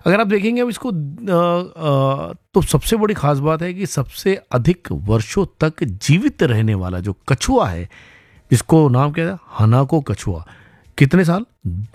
अगर आप देखेंगे अब इसको तो सबसे बड़ी खास बात है कि सबसे अधिक वर्षों तक जीवित रहने वाला जो कछुआ है, जिसको नाम क्या है, हनाको कछुआ, कितने साल,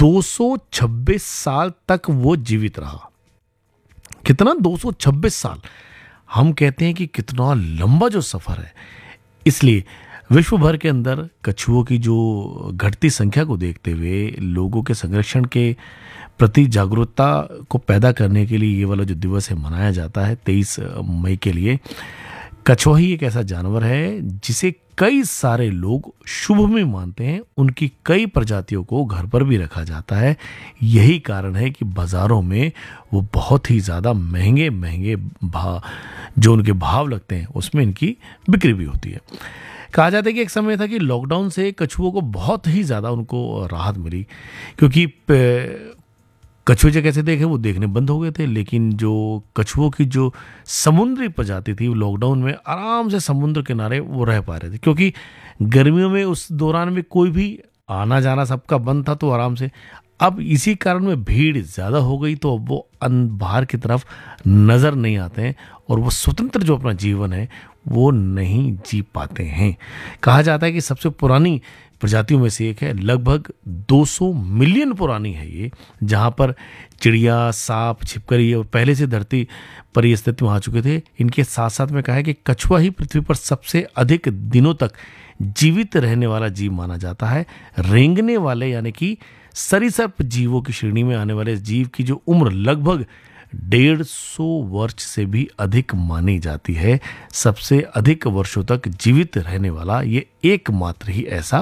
226 साल तक वो जीवित रहा। कितना, 226 साल। हम कहते हैं कि कितना लंबा जो सफर है। इसलिए विश्व भर के अंदर कछुओं की जो घटती संख्या को देखते हुए लोगों के संरक्षण के प्रति जागरूकता को पैदा करने के लिए ये वाला जो दिवस है मनाया जाता है 23 मई के लिए। कछुआ ही एक ऐसा जानवर है जिसे कई सारे लोग शुभ में मानते हैं। उनकी कई प्रजातियों को घर पर भी रखा जाता है। यही कारण है कि बाज़ारों में वो बहुत ही ज़्यादा महंगे महंगे जो उनके भाव लगते हैं उसमें इनकी बिक्री भी होती है। कहा जाता है कि एक समय था कि लॉकडाउन से कछुओं को बहुत ही ज़्यादा उनको राहत मिली, क्योंकि कछुए जो कैसे देखे वो देखने बंद हो गए थे। लेकिन जो कछुओं की जो समुद्री प्रजाति थी, लॉकडाउन में आराम से समुद्र किनारे वो रह पा रहे थे, क्योंकि गर्मियों में उस दौरान में कोई भी आना जाना सबका बंद था, तो आराम से। अब इसी कारण में भीड़ ज़्यादा हो गई, तो अब वो बाहर की तरफ नज़र नहीं आते हैं और वो स्वतंत्र जो अपना जीवन है वो नहीं जी पाते हैं। कहा जाता है कि सबसे पुरानी प्रजातियों में से एक है, लगभग 200 मिलियन पुरानी है ये, जहाँ पर चिड़िया, सांप, छिपकली और पहले से धरती पर ये अस्तित्व में आ चुके थे। इनके साथ साथ में कहा है कि कछुआ ही पृथ्वी पर सबसे अधिक दिनों तक जीवित रहने वाला जीव माना जाता है। रेंगने वाले यानी कि सरीसृप जीवों की श्रेणी में आने वाले जीव की जो उम्र लगभग 150 वर्ष से भी अधिक मानी जाती है। सबसे अधिक वर्षों तक जीवित रहने वाला ये एकमात्र ही ऐसा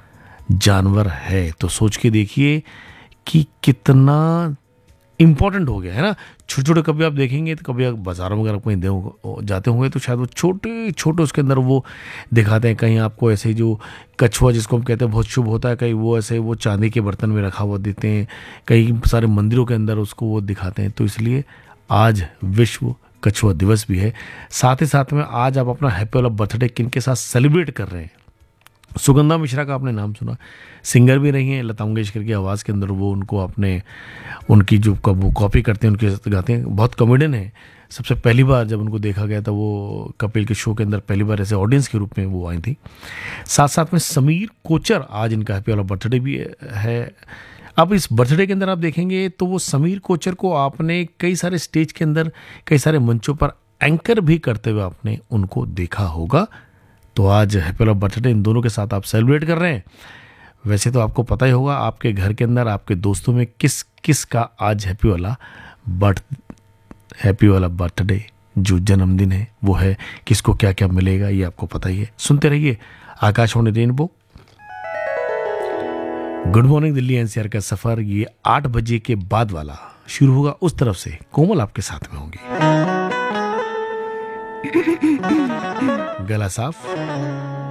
जानवर है। तो सोच के देखिए कि कितना इम्पोर्टेंट हो गया है ना। छोटे छोटे, कभी आप देखेंगे तो कभी आप बाजारों में अगर कहीं जाते होंगे तो शायद वो छोटे छोटे उसके अंदर वो दिखाते हैं। कहीं आपको ऐसे जो कछुआ जिसको हम कहते हैं बहुत शुभ होता है, कहीं वो ऐसे वो चांदी के बर्तन में रखा हुआ देते हैं, कई सारे मंदिरों के अंदर उसको वो दिखाते हैं। तो इसलिए आज विश्व कछुआ दिवस भी है। साथ ही साथ में आज आप अपना हैप्पी वाला बर्थडे किन के साथ सेलिब्रेट कर रहे हैं। सुगंधा मिश्रा का आपने नाम सुना, सिंगर भी रही हैं। लता मंगेशकर की आवाज़ के अंदर वो उनको अपने उनकी जो वो कॉपी करते हैं उनके साथ गाते हैं। बहुत कॉमेडियन है। सबसे पहली बार जब उनको देखा गया था वो कपिल के शो के अंदर पहली बार ऐसे ऑडियंस के रूप में वो आई थी। साथ साथ में समीर कोचर, आज इनका हैप्पी वाला बर्थडे भी है। अब इस बर्थडे के अंदर आप देखेंगे तो वो समीर कोचर को आपने कई सारे स्टेज के अंदर, कई सारे मंचों पर एंकर भी करते हुए आपने उनको देखा होगा। तो आज हैप्पी वाला बर्थडे इन दोनों के साथ आप सेलिब्रेट कर रहे हैं। वैसे तो आपको पता ही होगा आपके घर के अंदर, आपके दोस्तों में किस किस का आज हैप्पी वाला बर्थडे जो जन्मदिन है वो है, किसको क्या क्या मिलेगा ये आपको पता ही है। सुनते रहिए Akashvani rainbow. Good morning Delhi NCR का सफर ये 8 बजे के बाद वाला शुरू होगा। उस तरफ से कोमल आपके साथ में होंगी। गला साफ,